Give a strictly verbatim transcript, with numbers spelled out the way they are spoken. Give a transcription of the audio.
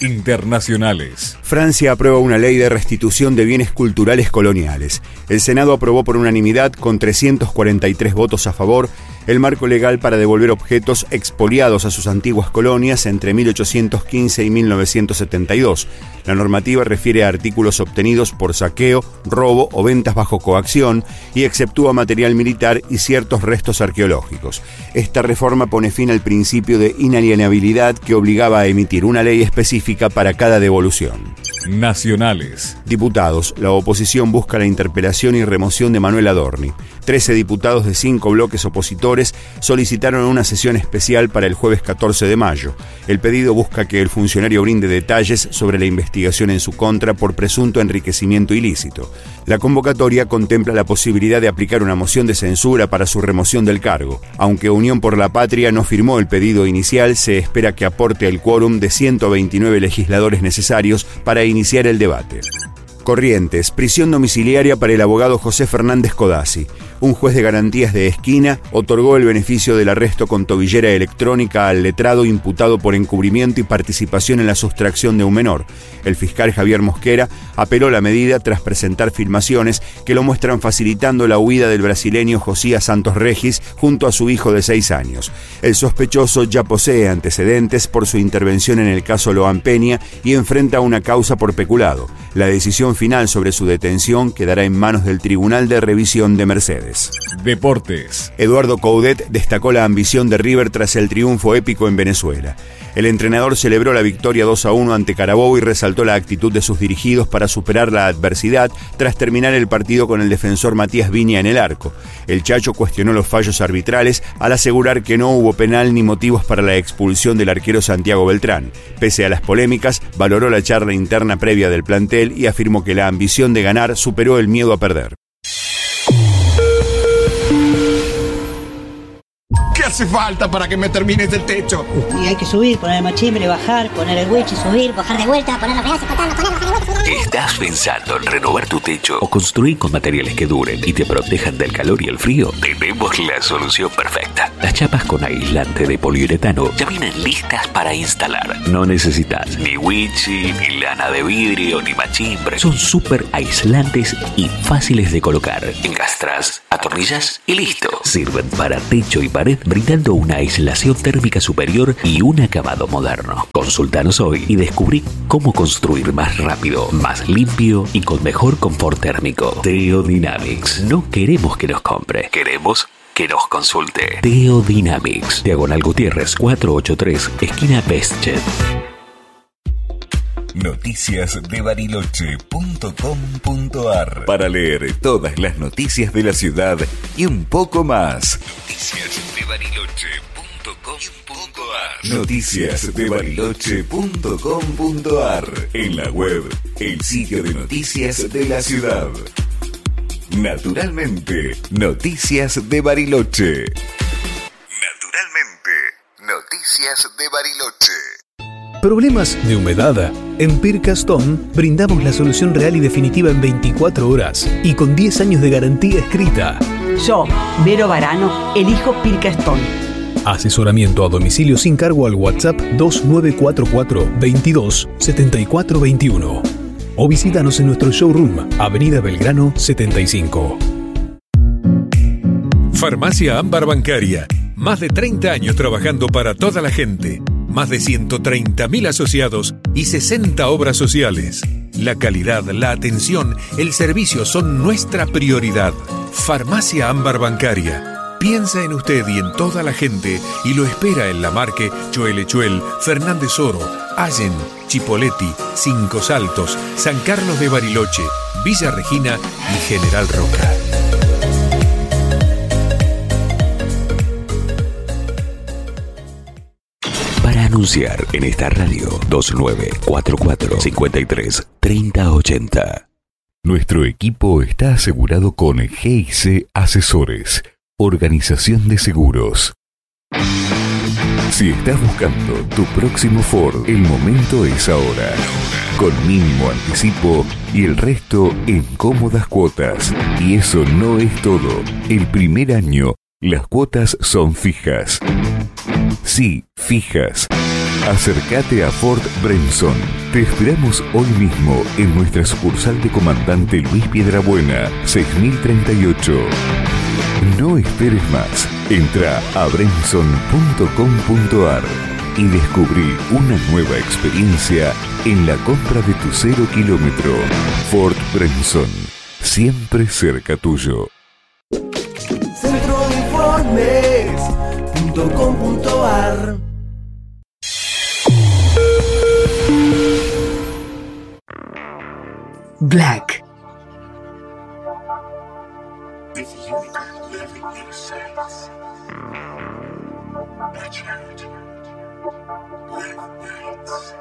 Internacionales. Francia aprueba una ley de restitución de bienes culturales coloniales. El Senado aprobó por unanimidad, con trescientos cuarenta y tres votos a favor, el marco legal para devolver objetos expoliados a sus antiguas colonias entre mil ochocientos quince y mil novecientos setenta y dos. La normativa refiere a artículos obtenidos por saqueo, robo o ventas bajo coacción y exceptúa material militar y ciertos restos arqueológicos. Esta reforma pone fin al principio de inalienabilidad que obligaba a emitir una ley específica para cada devolución. Nacionales. Diputados. La oposición busca la interpelación y remoción de Manuel Adorni. Trece diputados de cinco bloques opositores solicitaron una sesión especial para el jueves catorce de mayo. El pedido busca que el funcionario brinde detalles sobre la investigación en su contra por presunto enriquecimiento ilícito. La convocatoria contempla la posibilidad de aplicar una moción de censura para su remoción del cargo. Aunque Unión por la Patria no firmó el pedido inicial, se espera que aporte el quórum de ciento veintinueve legisladores necesarios para iniciar el debate. Corrientes, prisión domiciliaria para el abogado José Fernández Codazzi. Un juez de garantías de Esquina otorgó el beneficio del arresto con tobillera electrónica al letrado imputado por encubrimiento y participación en la sustracción de un menor. El fiscal Javier Mosquera apeló la medida tras presentar filmaciones que lo muestran facilitando la huida del brasileño Josías Santos Regis junto a su hijo de seis años. El sospechoso ya posee antecedentes por su intervención en el caso Loan Peña y enfrenta una causa por peculado. La decisión final sobre su detención quedará en manos del Tribunal de Revisión de Mercedes. Deportes. Eduardo Coudet destacó la ambición de River tras el triunfo épico en Venezuela. El entrenador celebró la victoria dos a uno ante Carabobo y resaltó la actitud de sus dirigidos para superar la adversidad tras terminar el partido con el defensor Matías Viña en el arco. El Chacho cuestionó los fallos arbitrales al asegurar que no hubo penal ni motivos para la expulsión del arquero Santiago Beltrán. Pese a las polémicas, valoró la charla interna previa del plantel y afirmó que la ambición de ganar superó el miedo a perder. ¿Qué hace falta para que me termines el techo? Y hay que subir, poner el machimbre, bajar, poner el wichi, subir, bajar de vuelta, poner los pedazos, cortarlos, ponerlos, poner de vuelta. ¿Estás pensando en renovar tu techo o construir con materiales que duren y te protejan del calor y el frío? Tenemos la solución perfecta. Las chapas con aislante de poliuretano ya vienen listas para instalar. No necesitas ni wichi, ni lana de vidrio, ni machimbre. Son súper aislantes y fáciles de colocar. Encastras, atornillas y listo. Sirven para techo y pared, brindando una aislación térmica superior y un acabado moderno. Consultanos hoy y descubrí cómo construir más rápido, más limpio y con mejor confort térmico. Teodynamics. No queremos que nos compre, queremos que nos consulte. Teodynamics. Diagonal Gutiérrez cuatrocientos ochenta y tres, esquina Bestchet. Noticias de Bariloche punto com punto ar para leer todas las noticias de la ciudad y un poco más. Noticias de Bariloche punto com punto ar Noticias de Bariloche punto com punto ar En la web, el sitio de noticias de la ciudad. Naturalmente, Noticias de Bariloche. Naturalmente, Noticias de Bariloche. ¿Problemas de humedad? En Pircastone brindamos la solución real y definitiva en veinticuatro horas y con diez años de garantía escrita. Yo, Vero Varano, elijo Pircastone. Asesoramiento a domicilio sin cargo al WhatsApp dos nueve cuatro cuatro, veintidós, setenta y cuatro veintiuno o visítanos en nuestro showroom, Avenida Belgrano setenta y cinco. Farmacia Ámbar Bancaria. Más de treinta años trabajando para toda la gente. Más de ciento treinta mil asociados y sesenta obras sociales. La calidad, la atención, el servicio son nuestra prioridad. Farmacia Ámbar Bancaria. Piensa en usted y en toda la gente y lo espera en La Marque, Choelechuel, Fernández Oro, Allen, Chipoleti, Cinco Saltos, San Carlos de Bariloche, Villa Regina y General Roca. Para anunciar en esta radio dos nueve cuatro cuatro, cinco tres, tres cero ocho cero. Nuestro equipo está asegurado con G I C Asesores, Organización de Seguros. Si estás buscando tu próximo Ford, el momento es ahora. Con mínimo anticipo y el resto en cómodas cuotas. Y eso no es todo. El primer año, las cuotas son fijas. Sí, fijas. Acércate a Ford Brenson. Te esperamos hoy mismo en nuestra sucursal de Comandante Luis Piedrabuena, seis mil treinta y ocho. No esperes más. Entra a brenson punto com punto a r y descubrí una nueva experiencia en la compra de tu cero kilómetro. Ford Brenson, siempre cerca tuyo. centro de informes punto com punto a r. Black. With you living in silence, my child, live nights.